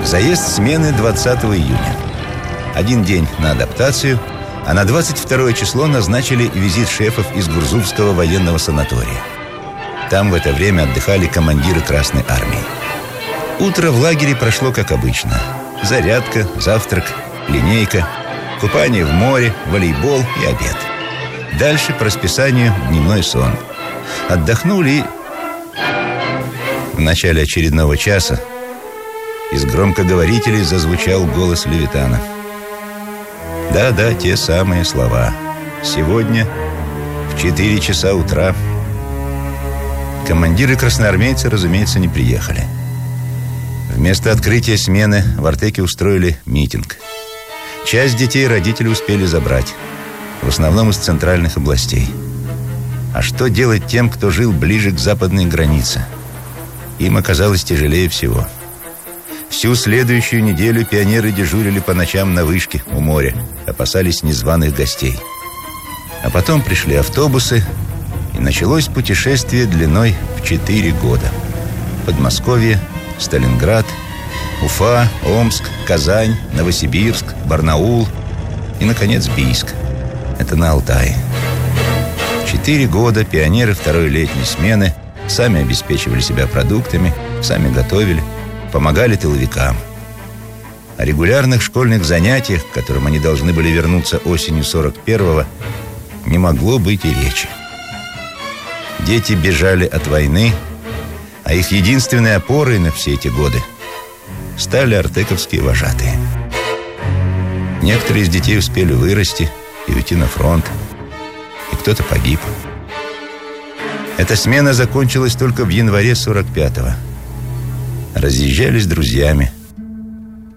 Заезд смены 20 июня. Один день на адаптацию, а на 22 число назначили визит шефов из Гурзуфского военного санатория. Там в это время отдыхали командиры Красной армии. Утро в лагере прошло как обычно. Зарядка, завтрак, линейка, купание в море, волейбол и обед. Дальше по расписанию дневной сон. Отдохнули и... В начале очередного часа из громкоговорителей зазвучал голос Левитана. Да-да, те самые слова. Сегодня в 4 часа утра. Командиры-красноармейцы, разумеется, не приехали. Вместо открытия смены в Артеке устроили митинг. Часть детей родители успели забрать, в основном из центральных областей. А что делать тем, кто жил ближе к западной границе? Им оказалось тяжелее всего. Всю следующую неделю пионеры дежурили по ночам на вышке у моря, опасались незваных гостей. А потом пришли автобусы, и началось путешествие длиной в 4 года. Подмосковье, Сталинград, Уфа, Омск, Казань, Новосибирск, Барнаул и, наконец, Бийск. Это на Алтае. 4 года пионеры второй летней смены сами обеспечивали себя продуктами, сами готовили, помогали тыловикам. О регулярных школьных занятиях, к которым они должны были вернуться осенью 41-го, не могло быть и речи. Дети бежали от войны, а их единственной опорой на все эти годы стали артековские вожатые. Некоторые из детей успели вырасти и уйти на фронт, и кто-то погиб. Эта смена закончилась только в январе 45-го. Разъезжались с друзьями,